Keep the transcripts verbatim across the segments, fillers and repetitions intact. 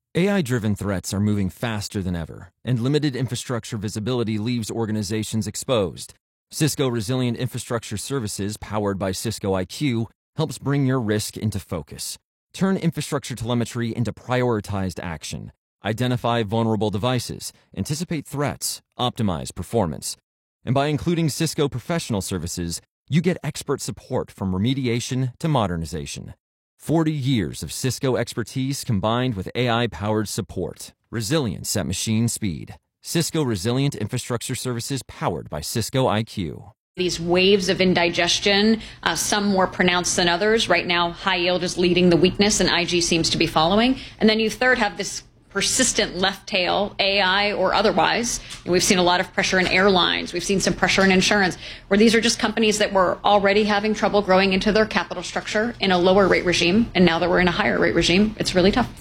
A I-driven threats are moving faster than ever, and limited infrastructure visibility leaves organizations exposed. Cisco Resilient Infrastructure Services, powered by Cisco I Q, helps bring your risk into focus. Turn infrastructure telemetry into prioritized action. Identify vulnerable devices, anticipate threats, optimize performance. And by including Cisco Professional Services, you get expert support from remediation to modernization. forty years of Cisco expertise combined with A I-powered support. Resilience at machine speed. Cisco Resilient Infrastructure Services powered by Cisco I Q. These waves of indigestion, uh, some more pronounced than others. Right now, high yield is leading the weakness, and I G seems to be following. And then you third have this persistent left tail, A I or otherwise. And we've seen a lot of pressure in airlines. We've seen some pressure in insurance, where these are just companies that were already having trouble growing into their capital structure in a lower rate regime. And now that we're in a higher rate regime, it's really tough.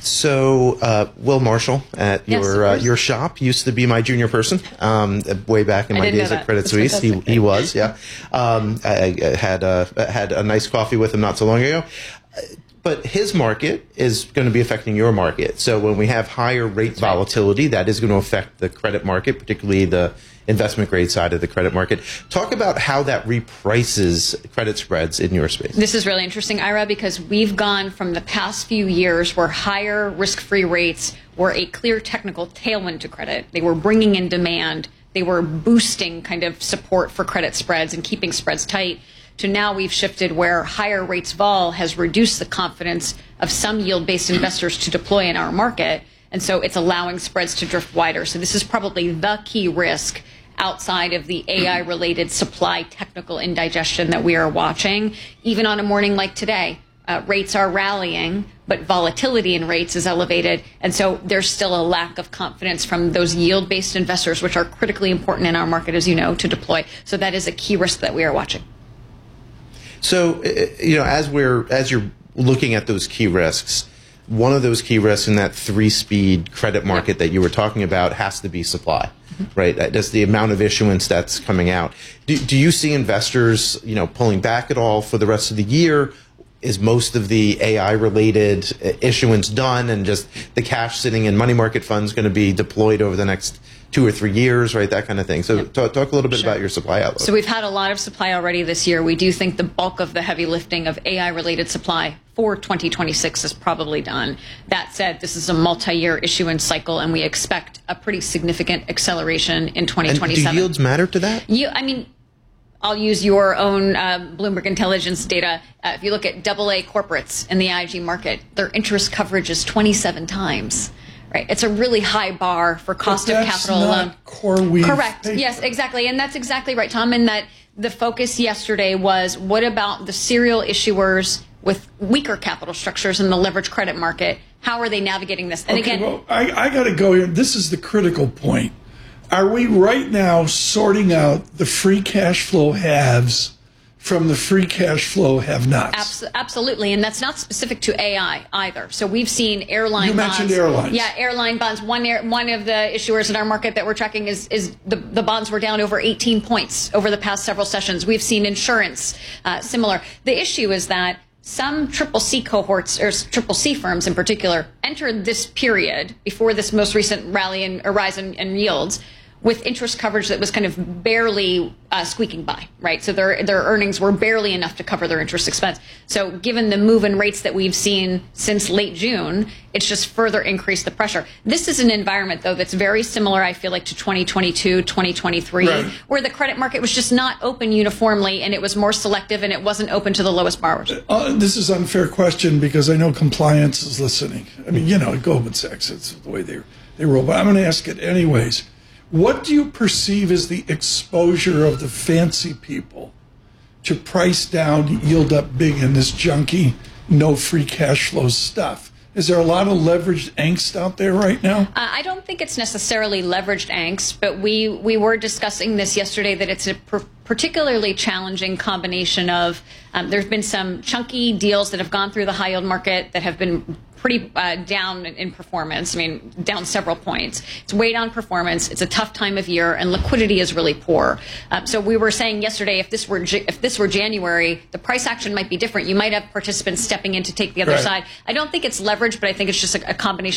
So uh, Will Marshall at Yes, your uh, your shop used to be my junior person um, way back in I my didn't know days at that. Credit That's Suisse. He, fantastic. he was, yeah. Um, I, I had uh, had a nice coffee with him not so long ago. But his market is going to be affecting your market. So when we have higher rate That's right. volatility, that is going to affect the credit market, particularly the investment grade side of the credit market. Talk about how that reprices credit spreads in your space. This is really interesting, Ira, because we've gone from the past few years where higher risk-free rates were a clear technical tailwind to credit. They were bringing in demand. They were boosting kind of support for credit spreads and keeping spreads tight. To now we've shifted where higher rates vol has reduced the confidence of some yield-based investors to deploy in our market. And so it's allowing spreads to drift wider. So this is probably the key risk outside of the A I-related supply technical indigestion that we are watching. Even on a morning like today, uh, rates are rallying, but volatility in rates is elevated. And so there's still a lack of confidence from those yield-based investors, which are critically important in our market, as you know, to deploy. So that is a key risk that we are watching. So, you know, as we're as you're looking at those key risks, one of those key risks in that three-speed credit market that you were talking about has to be supply, mm-hmm. right? That's the amount of issuance that's coming out. Do, do you see investors, you know, pulling back at all for the rest of the year? Is most of the A I-related issuance done, and just the cash sitting in money market funds going to be deployed over the next two or three years, right? That kind of thing. So Yep. talk, talk a little bit Sure. about your supply outlook. So we've had a lot of supply already this year. We do think the bulk of the heavy lifting of A I-related supply for twenty twenty-six is probably done. That said, this is a multi-year issuance cycle, and we expect a pretty significant acceleration in twenty twenty-seven. And do yields matter to that? You, I mean, I'll use your own uh, Bloomberg Intelligence data. Uh, if you look at double A corporates in the I G market, their interest coverage is twenty-seven times. Right, it's a really high bar for cost But of that's capital not alone. CoreWeave Correct. paper. Yes, exactly, and that's exactly right, Tom. And that the focus yesterday was, what about the serial issuers with weaker capital structures in the leveraged credit market? How are they navigating this? And Okay, again, well, I, I got to go here. This is the critical point. Are we right now sorting out the free cash flow haves from the free cash flow have-nots? Abs- absolutely, and that's not specific to A I either. So we've seen airline You bonds. mentioned airlines. Yeah, airline bonds. One air, one of the issuers in our market that we're tracking is is the, the bonds were down over eighteen points over the past several sessions. We've seen insurance uh, similar. The issue is that some triple C cohorts, or triple C firms in particular, entered this period before this most recent rally and rise in, in yields with interest coverage that was kind of barely uh, squeaking by, right? So their their earnings were barely enough to cover their interest expense. So given the move in rates that we've seen since late June, it's just further increased the pressure. This is an environment, though, that's very similar, I feel like, to twenty twenty-two, twenty twenty-three, Right. where the credit market was just not open uniformly, and it was more selective, and it wasn't open to the lowest borrowers. Uh, this is an unfair question because I know compliance is listening. I mean, you know, at Goldman Sachs, it's the way they, they roll. But I'm going to ask it anyways. What do you perceive as the exposure of the fancy people to price down, yield up big in this junky, no free cash flow stuff? Is there a lot of leveraged angst out there right now? Uh, I don't think it's necessarily leveraged angst, but we, we were discussing this yesterday, that it's a per- particularly challenging combination of um, there's been some chunky deals that have gone through the high yield market that have been pretty uh, down in performance. I mean, down several points. It's weighed on performance. It's a tough time of year, and liquidity is really poor. Um, so we were saying yesterday, if this were if this were January, the price action might be different. You might have participants stepping in to take the other Right. side. I don't think it's leverage, but I think it's just a, a combination